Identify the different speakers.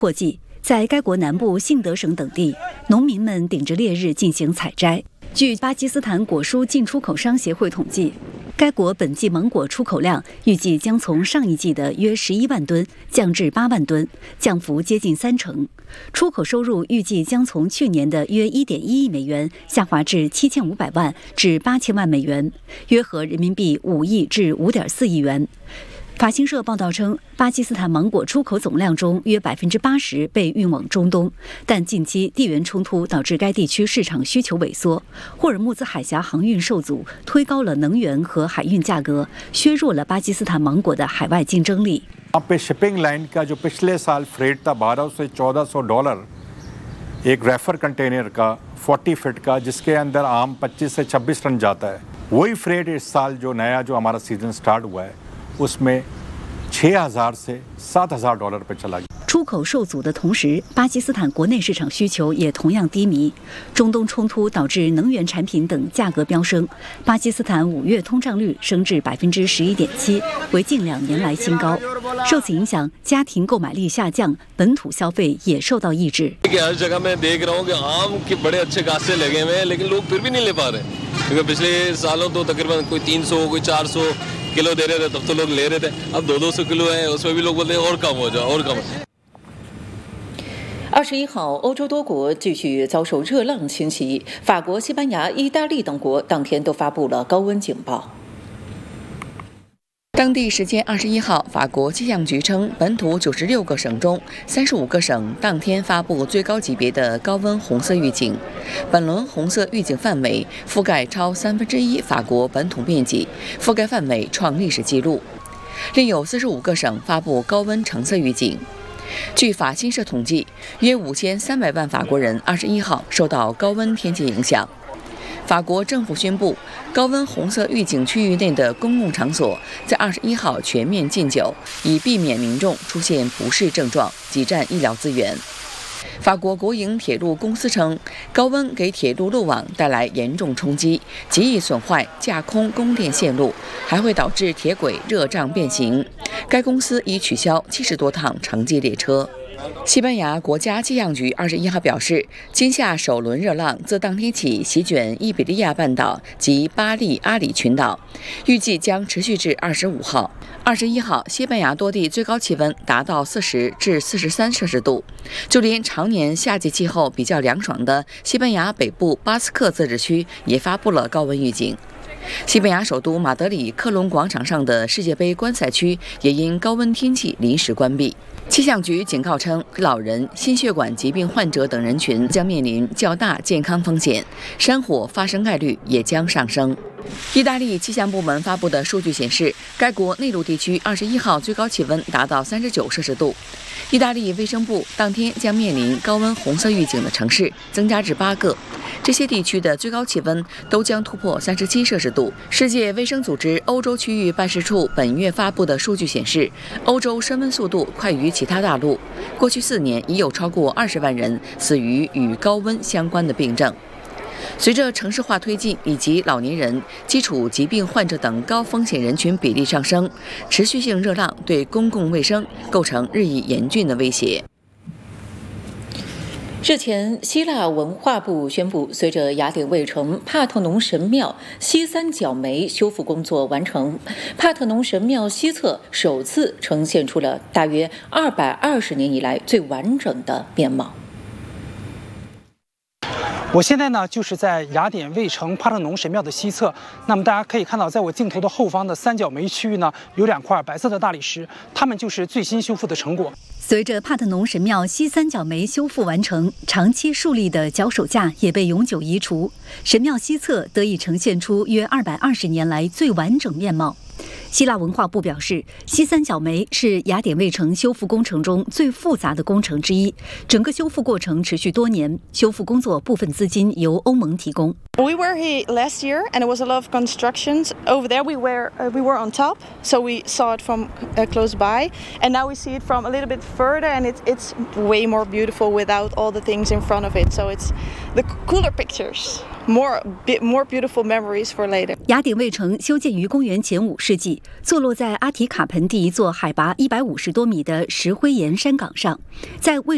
Speaker 1: 获计，在该国南部信德省等地，农民们顶着烈日进行采摘。据巴基斯坦果蔬进出口商协会统计，该国本季芒果出口量预计将从上一季的约11万吨降至8万吨，降幅接近30%。出口收入预计将从去年的约1.1亿美元下滑至7500万至8000万美元，约合人民币5亿至5.4亿元。法新社报道称，巴基斯坦芒果出口总量中约80%被运往中东，但近期地缘冲突导致该地区市场需求萎缩，霍尔木兹海峡航运受阻，推高了能源和海运价格，削弱了巴基斯坦芒果的海外竞争力。
Speaker 2: यहाँ पे shipping line का जो पिछले साल फ्रेट था $1200 से $1400 एक रेफर कंटेनर का 40 फीट का, जिसके अंदर आम 25 से 26 टन जाता है, वही फ्रेट इस साल जो नया जो हमारा सीजन स्टार्ट हुआ है उसमें $6000 से $7000पे चला गया。
Speaker 1: 出口受阻的同时，巴基斯坦国内市场需求也同样低迷。中东冲突导致能源产品等价格飙升，巴基斯坦5月通胀率升至11.7%，为近2年来新高。受此影响，家庭购买力下降，本土消费也受到抑制。
Speaker 3: किलो दे रहे थे तब तो लोग ले रहे थे, अब 200 किलो है, उसमें भी लोग बोलते हैं और कम हो जाए और कम।
Speaker 4: 21号，欧洲多国继续遭受热浪侵袭，法国、西班牙、意大利等国当天都发布了高温警报。当地时间21号，法国气象局称，本土96个省中35个省当天发布最高级别的高温红色预警。本轮红色预警范围覆盖超1/3法国本土面积，覆盖范围创历史纪录。另有45个省发布高温橙色预警。据法新社统计，约5300万法国人21号受到高温天气影响。法国政府宣布，高温红色预警区域内的公共场所在21号全面禁酒，以避免民众出现不适症状，挤占医疗资源。法国国营铁路公司称，高温给铁路路网带来严重冲击，极易损坏架空供电线路，还会导致铁轨热胀变形。该公司已取消70多趟城际列车。西班牙国家气象局21号表示，今夏首轮热浪自当天起席卷伊比利亚半岛及巴利阿里群岛，预计将持续至25号。21号，西班牙多地最高气温达到40至43摄氏度，就连常年夏季气候比较凉爽的西班牙北部巴斯克自治区也发布了高温预警。西班牙首都马德里克隆广场上的世界杯观赛区也因高温天气临时关闭。气象局警告称，老人、心血管疾病患者等人群将面临较大健康风险，山火发生概率也将上升。意大利气象部门发布的数据显示，该国内陆地区21号最高气温达到39摄氏度。意大利卫生部当天将面临高温红色预警的城市增加至8个，这些地区的最高气温都将突破37摄氏度。世界卫生组织欧洲区域办事处本月发布的数据显示，欧洲升温速度快于其他大陆，过去4年已有超过20万人死于与高温相关的病症。随着城市化推进以及老年人、基础疾病患者等高风险人群比例上升，持续性热浪对公共卫生构成日益严峻的威胁。日前，希腊文化部宣布，随着雅典卫城帕特农神庙西三角梅修复工作完成，帕特农神庙西侧首次呈现出了大约220年以来最完整的面貌。
Speaker 5: 我现在呢，就是在雅典卫城帕特农神庙的西侧。那么大家可以看到，在我镜头的后方的三角梅区域呢，有2块白色的大理石，它们就是最新修复的成果。
Speaker 1: 随着帕特农神庙西三角梅修复完成，长期竖立的脚手架也被永久移除，神庙西侧得以呈现出约220年来最完整面貌。希腊文化部表示，西三角梅是雅典卫城修复工程中最复杂的工程之一，整个修复过程持续多年，修复工作部分资金由欧盟提供。
Speaker 6: We were here last year, and it was a lot of constructions. Over there, we were on top, so we saw it from close by, and now we see it from a little bit further, and it's way more beautiful without all the things in front of it. So it's the cooler pictures, more beautiful memories for later.
Speaker 1: 雅典卫城修建于公元前5世纪，坐落在阿提卡盆地一座海拔150多米的石灰岩山岗上，在卫